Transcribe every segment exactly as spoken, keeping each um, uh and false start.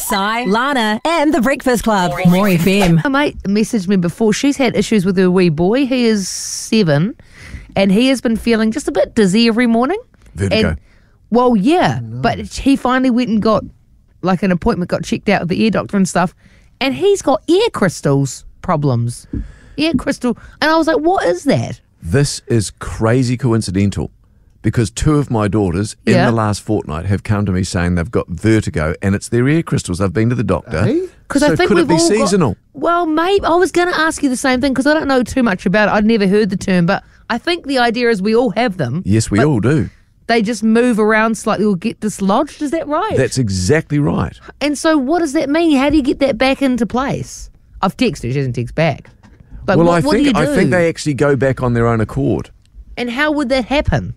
Si, Lana, and The Breakfast Club. More F M. My mate messaged me before. She's had issues with her wee boy. He is seven, and he has been feeling just a bit dizzy every morning. Vertigo. And, well, yeah, no. But he finally went and got like an appointment, got checked out with the ear doctor and stuff, and he's got ear crystals problems. Ear crystal. And I was like, what is that? This is crazy coincidental. Because two of my daughters in Yeah. the last fortnight have come to me saying they've got vertigo and it's their ear crystals. They've been to the doctor. Because so I think could we've it be all seasonal? Got, well, maybe. I was going to ask you the same thing because I don't know too much about it. I'd never heard the term, but I think the idea is we all have them. Yes, we all do. They just move around slightly or get dislodged. Is that right? That's exactly right. And so what does that mean? How do you get that back into place? I've texted her. She hasn't texted back. But well, what, I what think do you do? I think they actually go back on their own accord. And how would that happen?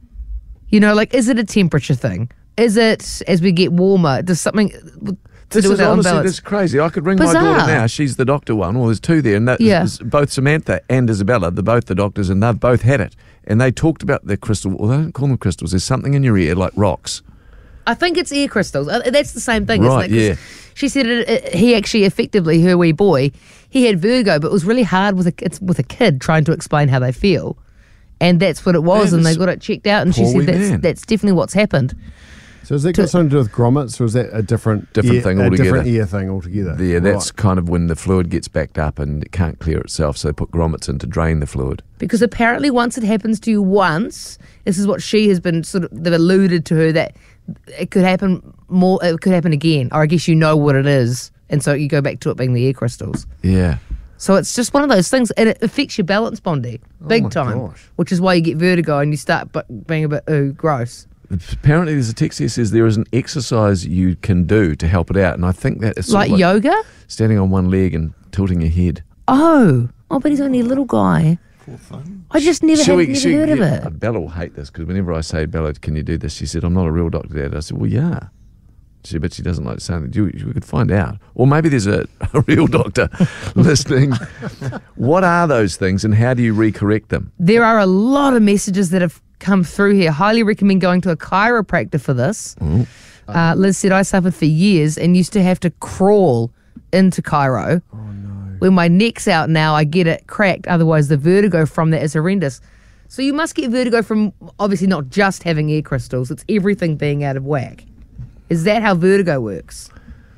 You know, like, is it a temperature thing? Is it as we get warmer? Does something to This do with is that honestly, unbalance? this is crazy. I could ring Bizarre. my daughter now. She's the doctor one. Well, there's two there, and that Yeah. is both Samantha and Isabella. They're both the doctors, and they've both had it. And they talked about their crystal. Well, they don't call them crystals. There's something in your ear, like rocks. I think it's ear crystals. Uh, That's the same thing, Right, isn't it? 'Cause yeah. She said it, it, he actually effectively, her wee boy, he had vertigo, but it was really hard with a, it's with a kid trying to explain how they feel. And that's what it was, Man, and they this got it checked out, and she poor said wee that's, man. that's definitely what's happened. So has that got something to do with grommets, or is that a different Different ear, thing a altogether? different ear thing altogether? Yeah, that's Right. kind of when the fluid gets backed up and it can't clear itself, so they put grommets in to drain the fluid. Because apparently once it happens to you once, this is what she has been sort of, they've alluded to her, that it could happen more, it could happen again. Or I guess you know what it is, and so you go back to it being the ear crystals. Yeah. So it's just one of those things, and it affects your balance, Bondi, big my time, gosh. which is why you get vertigo and you start bu- being a bit, ooh, gross. Apparently there's a text here that says there is an exercise you can do to help it out, and I think that is sort Like of yoga? standing on one leg and tilting your head. Oh, oh, but he's only a little guy. I just never, Shall had, we- never shall we heard of get- it. Bella will hate this because whenever I say, Bella, can you do this? She said, I'm not a real doctor, Dad. I said, well, yeah. She said, but she doesn't like saying that. You, you could find out. Or maybe there's a, a real doctor listening. What are those things and how do you recorrect them? There are a lot of messages that have come through here. Highly recommend going to a chiropractor for this. Uh, Liz said, I suffered for years and used to have to crawl into chiro. Oh, no. When my neck's out now, I get it cracked. Otherwise, the vertigo from that is horrendous. So you must get vertigo from obviously not just having ear crystals. It's everything being out of whack. Is that how vertigo works?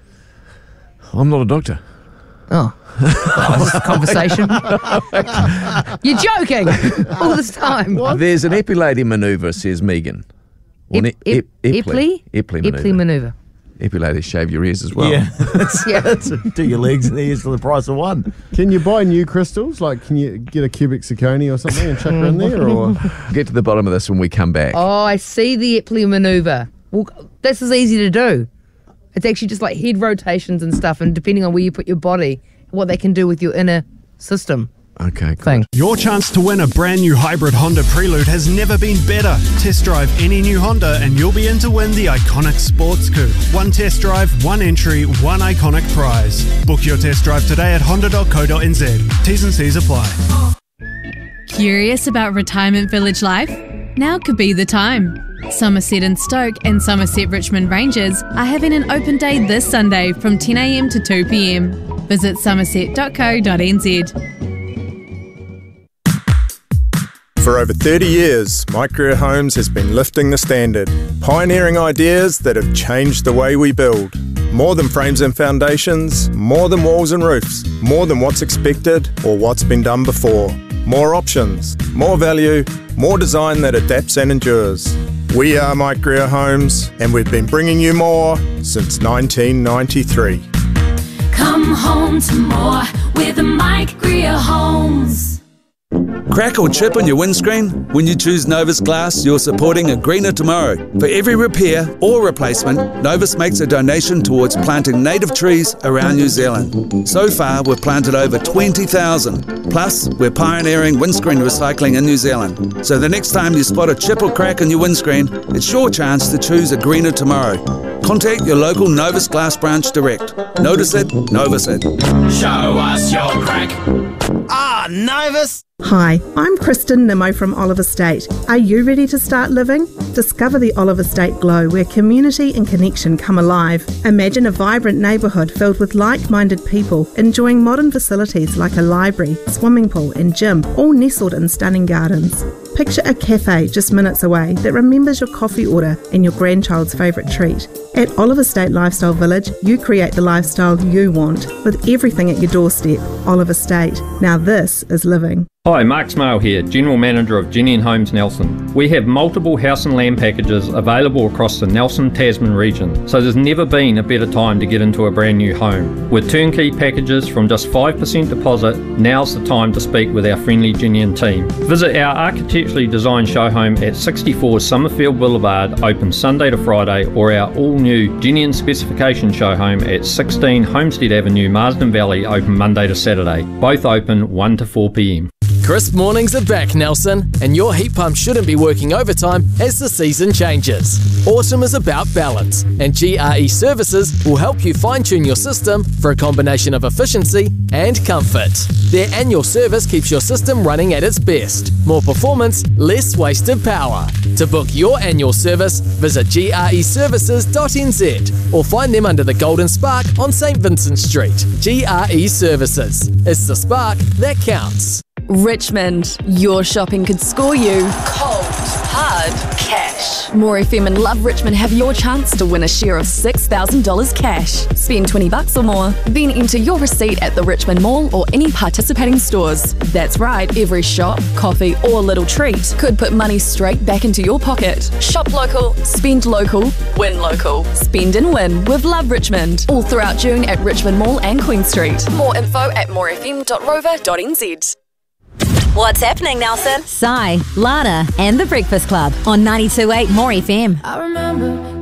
I'm not a doctor. Oh, oh this is a conversation. You're joking all this time. There's an epilady manoeuvre, says Megan. Or Ep- an ep- Epley? Epley Epley manoeuvre. manoeuvre. Epiladies shave your ears as well. Yeah. Yeah. Do your legs and ears for the price of one. Can you buy new crystals? Like, can you get a cubic zirconia or something and chuck her in there? Or Get to the bottom of this when we come back. Oh, I see the Epley manoeuvre. Well, this is easy to do. It's actually just like head rotations and stuff, and depending on where you put your body, what they can do with your inner system Okay, good. thing. Your chance to win a brand new hybrid Honda Prelude has never been better. Test drive any new Honda and you'll be in to win the iconic Sports Coupe. One test drive, one entry, one iconic prize. Book your test drive today at honda dot co dot n z. T's and C's apply. Curious about retirement village life? Now could be the time. Somerset and Stoke and Somerset Richmond Rangers are having an open day this Sunday from ten a m to two p m. Visit somerset dot co dot n z. For over thirty years, My Career Homes has been lifting the standard, pioneering ideas that have changed the way we build. More than frames and foundations, more than walls and roofs, more than what's expected or what's been done before. More options, more value, more design that adapts and endures. We are My Career Homes, and we've been bringing you more since nineteen ninety-three. Come home to more with the Mike Greer Homes. Crack or chip on your windscreen? When you choose Novus Glass, you're supporting a greener tomorrow. For every repair or replacement, Novus makes a donation towards planting native trees around New Zealand. So far, we've planted over twenty thousand. Plus, we're pioneering windscreen recycling in New Zealand. So the next time you spot a chip or crack on your windscreen, it's your chance to choose a greener tomorrow. Contact your local Novus Glass branch direct. Notice it, Novus it. Show us your crack. Ah, Novus! Hi, I'm Kristen Nimmo from Olive Estate. Are you ready to start living? Discover the Olive Estate glow where community and connection come alive. Imagine a vibrant neighbourhood filled with like-minded people enjoying modern facilities like a library, swimming pool and gym, all nestled in stunning gardens. Picture a cafe just minutes away that remembers your coffee order and your grandchild's favourite treat. At Olive Estate Lifestyle Village, you create the lifestyle you want with everything at your doorstep. Olive Estate. Now this is living. Hi, Mark Smale here, General Manager of Jenny and Homes Nelson. We have multiple house and land packages available across the Nelson Tasman region, so there's never been a better time to get into a brand new home. With turnkey packages from just five percent deposit, now's the time to speak with our friendly Jenny and team. Visit our architecturally designed show home at sixty-four Summerfield Boulevard, open Sunday to Friday, or our all-new Jenny and Specification show home at sixteen Homestead Avenue, Marsden Valley, open Monday to Saturday. Both open one to four p m. Crisp mornings are back, Nelson, and your heat pump shouldn't be working overtime as the season changes. Autumn is about balance, and G R E Services will help you fine-tune your system for a combination of efficiency and comfort. Their annual service keeps your system running at its best. More performance, less wasted power. To book your annual service, visit G R E services dot n z or find them under the Golden Spark on St Vincent Street. G R E Services. It's the spark that counts. Richmond, your shopping could score you cold, hard cash. More F M and Love Richmond have your chance to win a share of six thousand dollars cash. Spend twenty bucks or more, then enter your receipt at the Richmond Mall or any participating stores. That's right, every shop, coffee or little treat could put money straight back into your pocket. Shop local, spend local, win local. Spend and win with Love Richmond. All throughout June at Richmond Mall and Queen Street. More info at more f m dot rover dot n z. What's happening, Nelson? Sai, Lada, and The Breakfast Club on ninety-two point eight More F M. I remember